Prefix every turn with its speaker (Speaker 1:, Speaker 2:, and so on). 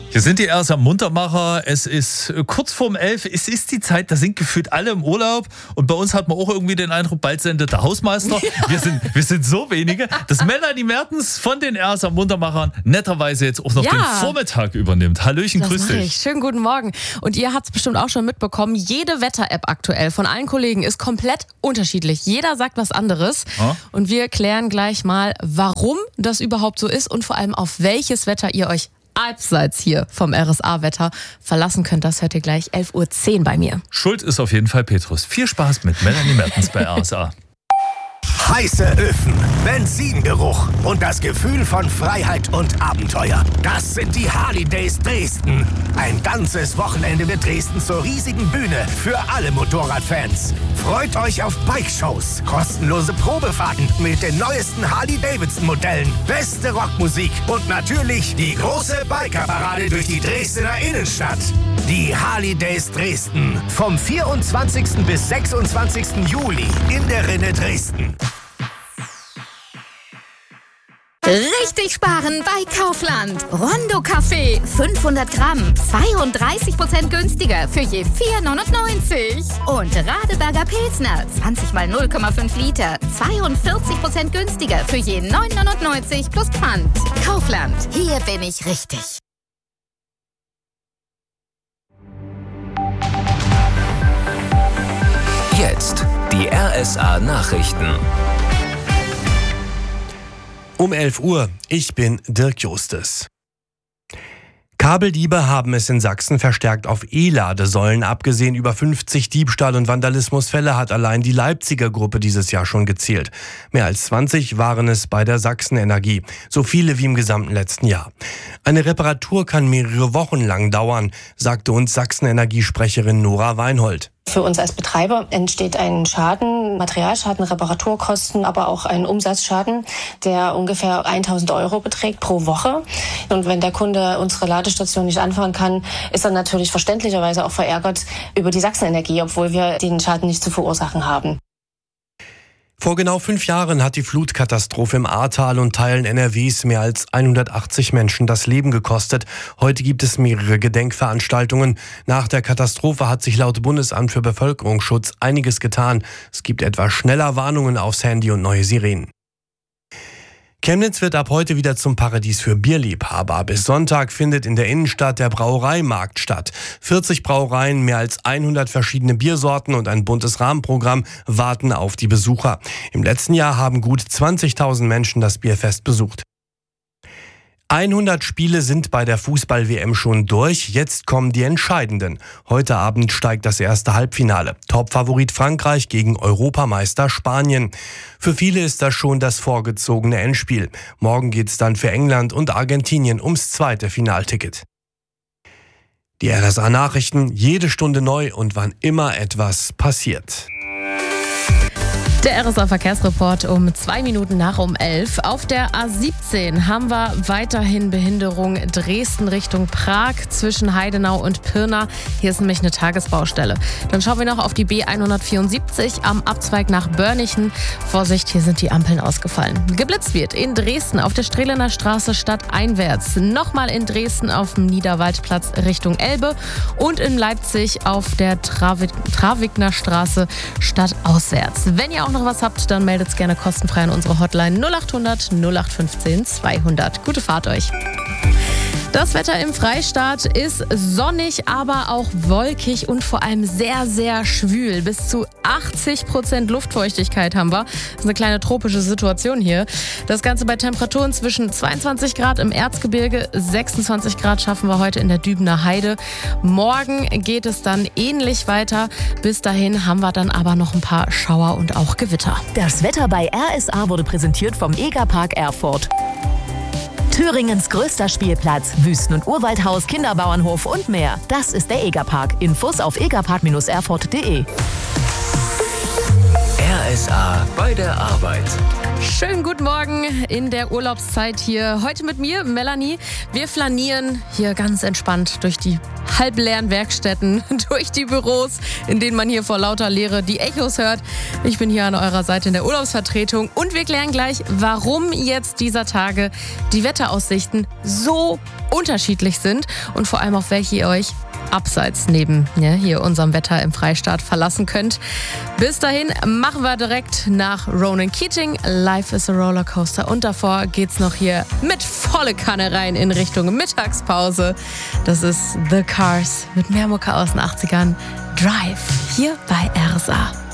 Speaker 1: Hier sind die RSA Muntermacher. Es ist kurz vorm 11. Es ist die Zeit, da sind gefühlt alle im Urlaub. Und bei uns hat man auch irgendwie den Eindruck, bald sendet der Hausmeister. Ja. Wir sind so wenige, dass Melanie Mertens von den RSA Muntermachern netterweise jetzt auch noch den Vormittag übernimmt. Hallöchen, grüß dich.
Speaker 2: Schönen guten Morgen. Und ihr habt es bestimmt auch schon mitbekommen, jede Wetter-App aktuell von allen Kollegen ist komplett unterschiedlich. Jeder sagt was anderes. Und wir klären gleich mal, warum das überhaupt so ist und vor allem auf welches Wetter ihr euch abseits hier vom RSA-Wetter verlassen könnt. Das hört ihr gleich 11:10 Uhr bei mir.
Speaker 1: Schuld ist auf jeden Fall Petrus. Viel Spaß mit Melanie Mertens bei RSA.
Speaker 3: Heiße Öfen, Benzingeruch und das Gefühl von Freiheit und Abenteuer. Das sind die Harley-Days Dresden. Ein ganzes Wochenende wird Dresden zur riesigen Bühne für alle Motorradfans. Freut euch auf Bike-Shows, kostenlose Probefahrten mit den neuesten Harley-Davidson-Modellen, beste Rockmusik und natürlich die große Biker-Parade durch die Dresdner Innenstadt. Die Harley-Days Dresden vom 24. bis 26. Juli in der Rinne Dresden.
Speaker 4: Richtig sparen bei Kaufland. Rondo Kaffee, 500 Gramm, 32% günstiger für je 4,99. Und Radeberger Pilsner, 20 mal 0,5 Liter, 42% günstiger für je 9,99 plus Pfand. Kaufland, hier bin ich richtig.
Speaker 5: Jetzt die RSA Nachrichten.
Speaker 6: Um 11 Uhr, ich bin Dirk Justes. Kabeldiebe haben es in Sachsen verstärkt auf E-Ladesäulen abgesehen. Über 50 Diebstahl- und Vandalismusfälle hat allein die Leipziger Gruppe dieses Jahr schon gezählt. Mehr als 20 waren es bei der Sachsen-Energie. So viele wie im gesamten letzten Jahr. Eine Reparatur kann mehrere Wochen lang dauern, sagte uns Sachsen-Energie-Sprecherin Nora Weinhold.
Speaker 7: Für uns als Betreiber entsteht ein Schaden, Materialschaden, Reparaturkosten, aber auch ein Umsatzschaden, der ungefähr 1.000 € beträgt pro Woche. Und wenn der Kunde unsere Ladestation nicht anfahren kann, ist er natürlich verständlicherweise auch verärgert über die Sachsen-Energie, obwohl wir den Schaden nicht zu verursachen haben.
Speaker 6: Vor genau 5 Jahren hat die Flutkatastrophe im Ahrtal und Teilen NRWs mehr als 180 Menschen das Leben gekostet. Heute gibt es mehrere Gedenkveranstaltungen. Nach der Katastrophe hat sich laut Bundesamt für Bevölkerungsschutz einiges getan. Es gibt etwa schneller Warnungen aufs Handy und neue Sirenen. Chemnitz wird ab heute wieder zum Paradies für Bierliebhaber. Bis Sonntag findet in der Innenstadt der Brauereimarkt statt. 40 Brauereien, mehr als 100 verschiedene Biersorten und ein buntes Rahmenprogramm warten auf die Besucher. Im letzten Jahr haben gut 20.000 Menschen das Bierfest besucht. 100 Spiele sind bei der Fußball-WM schon durch. Jetzt kommen die entscheidenden. Heute Abend steigt das erste Halbfinale. Topfavorit Frankreich gegen Europameister Spanien. Für viele ist das schon das vorgezogene Endspiel. Morgen geht's dann für England und Argentinien ums zweite Finalticket. Die RSA Nachrichten, jede Stunde neu und wann immer etwas passiert.
Speaker 2: Der RSA-Verkehrsreport um 2 Minuten nach um 11. Auf der A17 haben wir weiterhin Behinderung Dresden Richtung Prag zwischen Heidenau und Pirna. Hier ist nämlich eine Tagesbaustelle. Dann schauen wir noch auf die B174 am Abzweig nach Börnichen. Vorsicht, hier sind die Ampeln ausgefallen. Geblitzt wird in Dresden auf der Strehlener Straße stadteinwärts. Nochmal in Dresden auf dem Niederwaldplatz Richtung Elbe. Und in Leipzig auf der Travigner Straße stadtauswärts. Wenn ihr auch noch was habt, dann meldet es gerne kostenfrei an unsere Hotline 0800 0815 200. Gute Fahrt euch. Das Wetter im Freistaat ist sonnig, aber auch wolkig und vor allem sehr, sehr schwül. Bis zu 80% Luftfeuchtigkeit haben wir. Das ist eine kleine tropische Situation hier. Das Ganze bei Temperaturen zwischen 22 Grad im Erzgebirge, 26 Grad schaffen wir heute in der Dübener Heide. Morgen geht es dann ähnlich weiter. Bis dahin haben wir dann aber noch ein paar Schauer und auch Gewitter.
Speaker 8: Das Wetter bei RSA wurde präsentiert vom Egerpark Erfurt. Thüringens größter Spielplatz, Wüsten- und Urwaldhaus, Kinderbauernhof und mehr. Das ist der Egerpark. Infos auf egerpark-erfurt.de.
Speaker 5: RSA bei der Arbeit.
Speaker 2: Schönen guten Morgen in der Urlaubszeit hier. Heute mit mir, Melanie. Wir flanieren hier ganz entspannt durch die halbleeren Werkstätten, durch die Büros, in denen man hier vor lauter Leere die Echos hört. Ich bin hier an eurer Seite in der Urlaubsvertretung und wir klären gleich, warum jetzt dieser Tage die Wetteraussichten so unterschiedlich sind und vor allem auf welche ihr euch abseits neben hier unserem Wetter im Freistaat verlassen könnt. Bis dahin machen wir direkt nach Ronan Keating. Life is a Rollercoaster. Und davor geht's noch hier mit volle Kanne rein in Richtung Mittagspause. Das ist The Cars mit mehr Mucke aus den 80ern. Drive hier bei RSA.